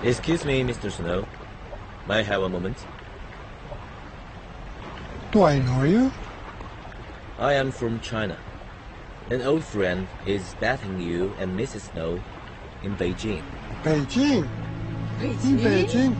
Excuse me, Mr. Snow. May I have a moment? Do I know you? I am from China. An old friend is dating you and Mrs. Snow in Beijing. 北京， 北京。 北京。